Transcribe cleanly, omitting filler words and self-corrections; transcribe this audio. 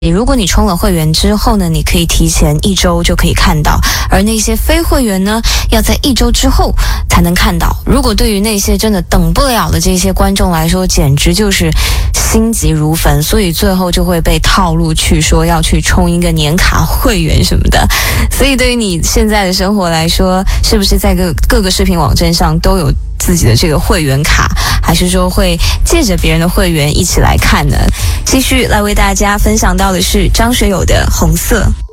如果你充了会员之后呢，你可以提前1周就可以看到，而那些非会员呢，要在1周之后才能看到。如果对于那些真的等不了的这些观众来说，简直就是心急如焚，所以最后就会被套路去说要去充一个年卡会员什么的。所以对于你现在的生活来说，是不是在各个视频网站上都有自己的这个会员卡，还是说会借着别人的会员一起来看呢？继续来为大家分享到的是张学友的《红色》。